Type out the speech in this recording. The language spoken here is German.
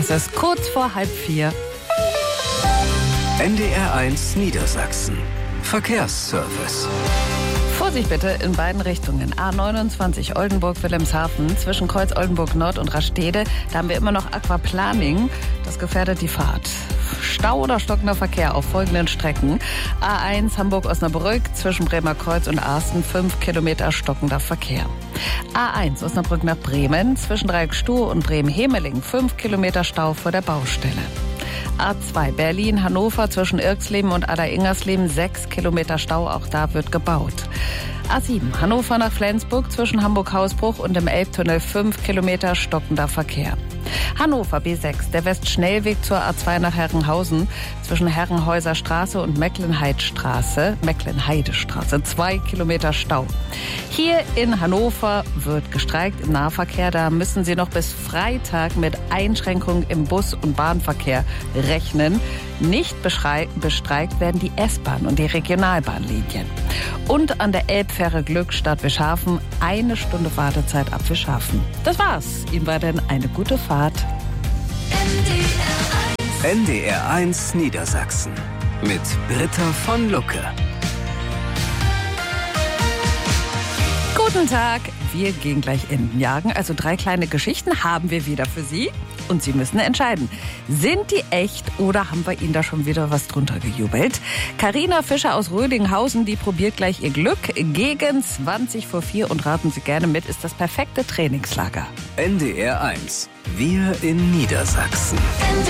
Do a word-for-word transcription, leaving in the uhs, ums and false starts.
Es ist kurz vor halb vier. N D R eins Niedersachsen. Verkehrsservice. Vorsicht bitte in beiden Richtungen. A neunundzwanzig Oldenburg-Wilhelmshaven zwischen Kreuz Oldenburg-Nord und Rastede. Da haben wir immer noch Aquaplaning. Das gefährdet die Fahrt. Stau oder stockender Verkehr auf folgenden Strecken. A eins Hamburg-Osnabrück zwischen Bremer Kreuz und Arsten, fünf Kilometer stockender Verkehr. A eins Osnabrück nach Bremen zwischen Dreieckstuhl und Bremen-Hemeling, fünf Kilometer Stau vor der Baustelle. A zwei Berlin-Hannover zwischen Irksleben und Aller-Ingersleben, sechs Kilometer Stau, auch da wird gebaut. A sieben Hannover nach Flensburg zwischen Hamburg-Hausbruch und dem Elbtunnel, fünf Kilometer stockender Verkehr. Hannover B sechs, der Westschnellweg zur A zwei nach Herrenhausen zwischen Herrenhäuser Straße und Mecklenheidstraße, Mecklenheidestraße, zwei Kilometer Stau. Hier in Hannover wird gestreikt im Nahverkehr. Da müssen Sie noch bis Freitag mit Einschränkungen im Bus- und Bahnverkehr rechnen. Nicht bestreikt werden die S-Bahn und die Regionalbahnlinien. Und an der Elbfähre Glückstadt Wischhafen eine Stunde Wartezeit ab Wischhafen. Das war's. Ihnen war denn eine gute Fahrt. N D R eins Niedersachsen mit Britta von Lucke. Guten Tag, wir gehen gleich Enten jagen. Also drei kleine Geschichten haben wir wieder für Sie. Und Sie müssen entscheiden, sind die echt oder haben wir Ihnen da schon wieder was drunter gejubelt? Carina Fischer aus Rödinghausen, die probiert gleich ihr Glück. Gegen zwanzig vor vier und raten Sie gerne mit, ist das perfekte Trainingslager. N D R eins. Wir in Niedersachsen.